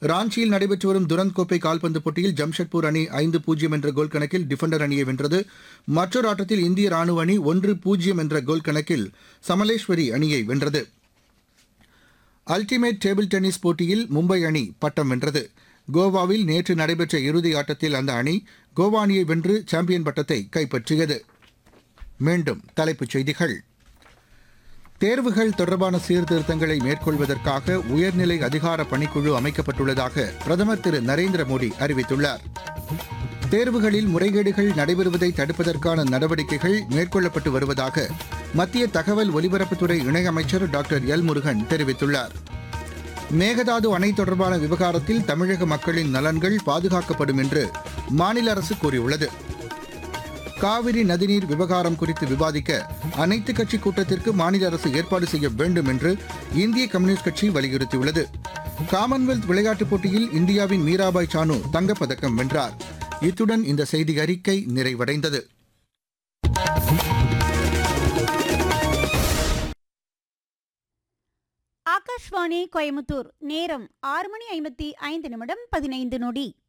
ராஞ்சியில் நடைபெற்று வரும் துரந்த் கோப்பை கால்பந்து போட்டியில் ஜம்ஷெட்பூர் அணி 5-0 என்ற கோல் கணக்கில் டிஃபெண்டர் அணியை வென்றது. மற்றொரு ஆட்டத்தில் இந்திய ராணுவ அணி 1-0 என்ற கோல் கணக்கில் சமலேஸ்வரி அணியை வென்றது. அல்டிமேட் டேபிள் டென்னிஸ் போட்டியில் மும்பை அணி பட்டம் வென்றது. கோவாவில் நேற்று நடைபெற்ற இறுதி ஆட்டத்தில் அந்த அணி கோவா அணியை வென்று சாம்பியன் பட்டத்தை கைப்பற்றியது. மீண்டும் தலைப்புச் செய்திகள். தேர்வுகள் தொடர்பான சீர்திருத்தங்களை மேற்கொள்வதற்காக உயர்நிலை அதிகார பணிக்குழு அமைக்கப்பட்டுள்ளதாக பிரதமர் திரு நரேந்திர மோடி அறிவித்துள்ளார். தேர்வுகளில் முறைகேடுகள் நடைபெறுவதை தடுப்பதற்கான நடவடிக்கைகள் மேற்கொள்ளப்பட்டு வருவதாக மத்திய தகவல் ஒலிபரப்புத்துறை இணையமைச்சர் டாக்டர் எல் முருகன் தெரிவித்துள்ளார். மேகதாது அணை தொடர்பான விவகாரத்தில் தமிழக மக்களின் நலன்கள் பாதுகாக்கப்படும் என்று மாநில அரசு கூறியுள்ளது. காவிரி நதிநீர் விவகாரம் குறித்து விவாதிக்க அனைத்துக் கட்சி கூட்டத்திற்கு மாநில அரசு ஏற்பாடு செய்ய வேண்டும் என்று இந்திய கம்யூனிஸ்ட் கட்சி வலியுறுத்தியுள்ளது. காமன்வெல்த் விளையாட்டுப் போட்டியில் இந்தியாவின் மீராபாய் சானு தங்கப்பதக்கம் வென்றார். இத்துடன் இந்த செய்தி அறிக்கை நிறைவடைந்தது. ஆகாஷ்வாணி கோயமுத்தூர். நேரம் 6:55 15